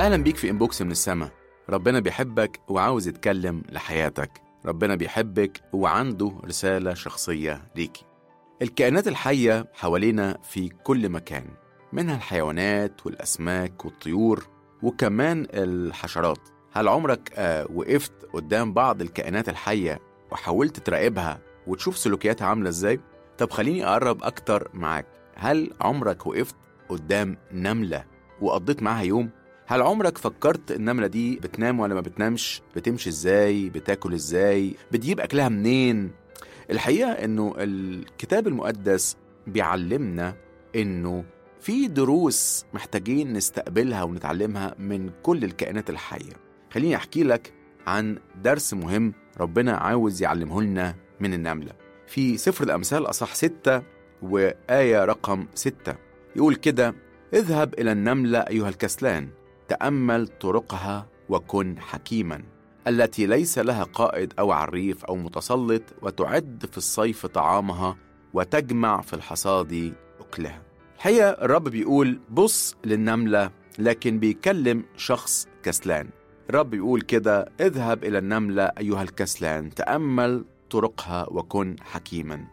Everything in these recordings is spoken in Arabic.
أهلا بيك في إنبوكس من السما. ربنا بيحبك وعاوز يتكلم لحياتك. ربنا بيحبك وعنده رسالة شخصية ليكي. الكائنات الحية حوالينا في كل مكان، منها الحيوانات والأسماك والطيور وكمان الحشرات. هل عمرك وقفت قدام بعض الكائنات الحية وحاولت تراقبها وتشوف سلوكياتها عاملة إزاي؟ طب خليني أقرب أكتر معاك. هل عمرك وقفت قدام نملة وقضيت معاها يوم؟ هل عمرك فكرت النملة دي بتنام ولا ما بتنامش؟ بتمشي إزاي؟ بتاكل إزاي؟ بتجيب أكلها منين؟ الحقيقة إنه الكتاب المقدس بيعلمنا إنه في دروس محتاجين نستقبلها ونتعلمها من كل الكائنات الحية. خليني أحكي لك عن درس مهم ربنا عاوز يعلمه لنا من النملة. في سفر الأمثال أصح 6 وآية رقم 6 يقول كده: اذهب إلى النملة أيها الكسلان، تأمل طرقها وكن حكيما، التي ليس لها قائد أو عريف أو متسلط، وتعد في الصيف طعامها وتجمع في الحصاد أكلها. الحقيقة الرب بيقول بص للنملة، لكن بيكلم شخص كسلان. الرب بيقول كده: اذهب إلى النملة أيها الكسلان، تأمل طرقها وكن حكيما.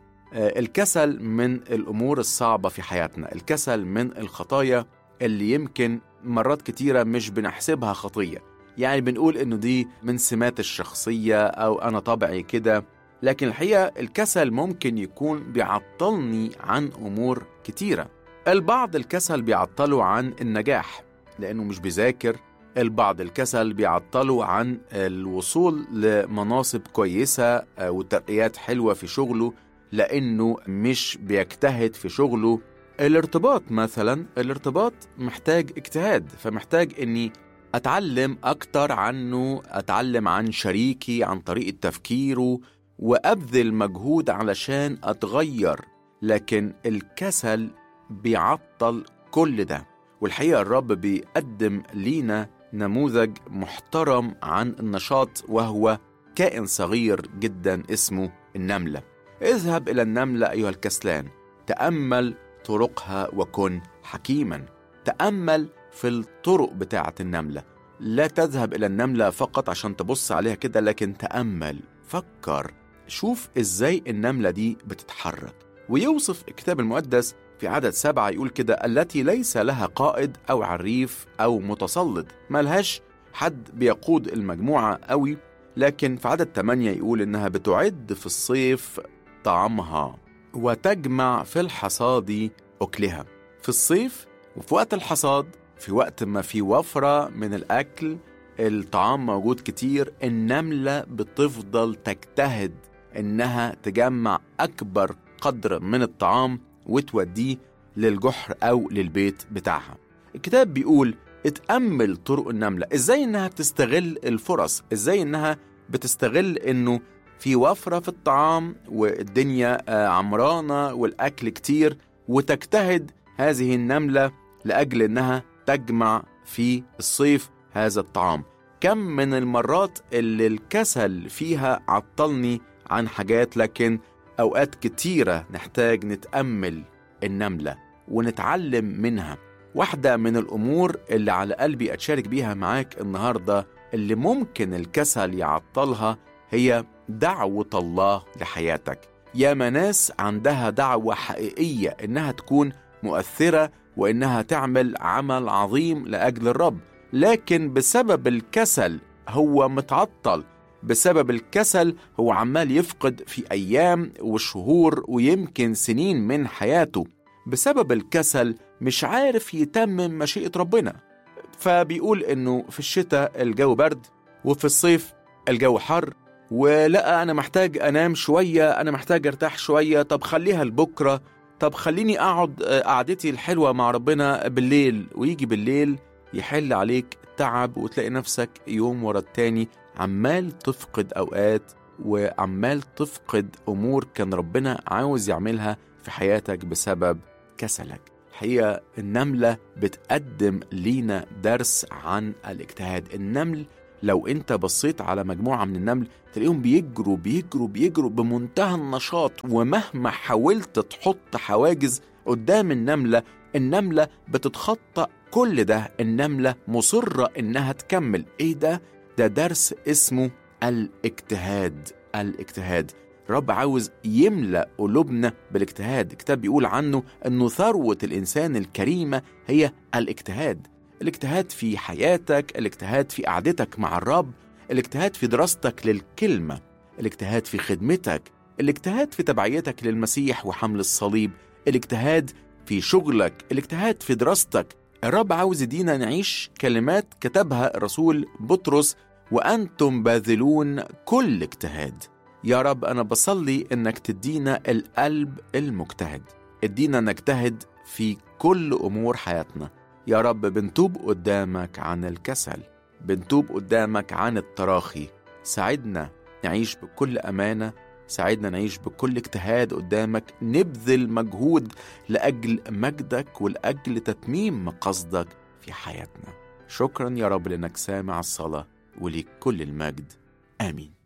الكسل من الأمور الصعبة في حياتنا، الكسل من الخطايا اللي يمكن مرات كتيرة مش بنحسبها خطية، يعني بنقول إنه دي من سمات الشخصية أو أنا طبعي كده، لكن الحقيقة الكسل ممكن يكون بيعطلني عن أمور كتيرة. البعض الكسل بيعطله عن النجاح لأنه مش بيذاكر، البعض الكسل بيعطله عن الوصول لمناصب كويسة وترقيات حلوة في شغله لأنه مش بيجتهد في شغله. الارتباط مثلا، الارتباط محتاج اجتهاد، فمحتاج أني أتعلم أكتر عنه، أتعلم عن شريكي، عن طريقة تفكيره، وأبذل مجهود علشان أتغير، لكن الكسل بيعطل كل ده. والحقيقة الرب بيقدم لينا نموذج محترم عن النشاط، وهو كائن صغير جدا اسمه النملة. اذهب إلى النملة أيها الكسلان، تأمل طرقها وكن حكيما. تأمل في الطرق بتاعة النملة، لا تذهب إلى النملة فقط عشان تبص عليها كده، لكن تأمل، فكر، شوف إزاي النملة دي بتتحرك. ويوصف الكتاب المقدس في عدد 7 يقول كده: التي ليس لها قائد أو عريف أو متسلط، ملهاش حد بيقود المجموعة قوي، لكن في عدد 8 يقول إنها بتعد في الصيف طعامها وتجمع في الحصاد أكلها. في الصيف وفي وقت الحصاد، في وقت ما في وفرة من الأكل، الطعام موجود كتير، النملة بتفضل تجتهد إنها تجمع أكبر قدر من الطعام وتوديه للجحر أو للبيت بتاعها. الكتاب بيقول اتأمل طرق النملة، إزاي إنها بتستغل الفرص، إزاي إنها بتستغل إنه في وفرة في الطعام والدنيا عمرانة والأكل كتير، وتجتهد هذه النملة لأجل إنها تجمع في الصيف هذا الطعام. كم من المرات اللي الكسل فيها عطلني عن حاجات، لكن أوقات كتيرة نحتاج نتأمل النملة ونتعلم منها. واحدة من الأمور اللي على قلبي أتشارك بيها معاك النهاردة اللي ممكن الكسل يعطلها هي دعوة الله لحياتك. يا ناس عندها دعوة حقيقية إنها تكون مؤثرة وإنها تعمل عمل عظيم لأجل الرب، لكن بسبب الكسل هو متعطل، بسبب الكسل هو عمال يفقد في أيام وشهور ويمكن سنين من حياته، بسبب الكسل مش عارف يتمم مشيئة ربنا. فبيقول إنه في الشتاء الجو برد وفي الصيف الجو حر، ولا أنا محتاج أنام شوية، أنا محتاج أرتاح شوية، طب خليها لبكرة، طب خليني أقعد قعدتي الحلوة مع ربنا بالليل. ويجي بالليل يحل عليك تعب وتلاقي نفسك يوم ورا التاني عمال تفقد أوقات وعمال تفقد أمور كان ربنا عاوز يعملها في حياتك بسبب كسلك. الحقيقة النملة بتقدم لينا درس عن الاجتهاد. النمل لو انت بصيت على مجموعة من النمل تلاقيهم بيجروا بيجروا بيجروا بمنتهى النشاط، ومهما حاولت تحط حواجز قدام النملة بتتخطى كل ده النملة مصرة إنها تكمل. إيه ده؟ ده درس اسمه الاجتهاد. الاجتهاد. رب عاوز يملأ قلوبنا بالاجتهاد. الكتاب بيقول عنه أنه ثروة الإنسان الكريمة هي الاجتهاد. الاجتهاد في حياتك، الاجتهاد في قعدتك مع الرب، الاجتهاد في دراستك للكلمة، الاجتهاد في خدمتك، الاجتهاد في تبعيتك للمسيح وحمل الصليب، الاجتهاد في شغلك، الاجتهاد في دراستك. الرب عاوز يدينا نعيش كلمات كتبها الرسول بطرس: وأنتم باذلون كل اجتهاد. يا رب أنا بصلي إنك تدينا القلب المجتهد، ادينا نجتهد في كل أمور حياتنا. يا رب بنتوب قدامك عن الكسل، بنتوب قدامك عن التراخي. ساعدنا نعيش بكل أمانة، ساعدنا نعيش بكل اجتهاد قدامك، نبذل مجهود لأجل مجدك ولأجل تتميم مقصدك في حياتنا. شكرا يا رب لأنك سامع الصلاة، وليك كل المجد. آمين.